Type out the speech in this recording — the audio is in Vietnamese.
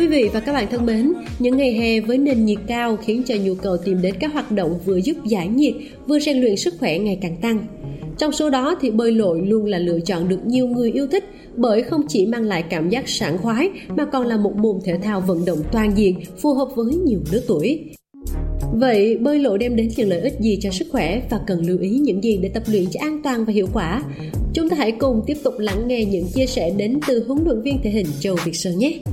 Quý vị và các bạn thân mến, những ngày hè với nền nhiệt cao khiến cho nhu cầu tìm đến các hoạt động vừa giúp giải nhiệt, vừa rèn luyện sức khỏe ngày càng tăng. Trong số đó thì bơi lội luôn là lựa chọn được nhiều người yêu thích bởi không chỉ mang lại cảm giác sảng khoái mà còn là một môn thể thao vận động toàn diện phù hợp với nhiều lứa tuổi. Vậy bơi lội đem đến những lợi ích gì cho sức khỏe và cần lưu ý những gì để tập luyện cho an toàn và hiệu quả? Chúng ta hãy cùng tiếp tục lắng nghe những chia sẻ đến từ huấn luyện viên thể hình Châu Việt Sơn nhé!